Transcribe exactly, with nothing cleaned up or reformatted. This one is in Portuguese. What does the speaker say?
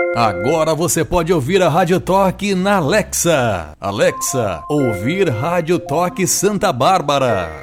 Agora você pode ouvir a Rádio Toque na Alexa. Alexa, ouvir Rádio Toque Santa Bárbara.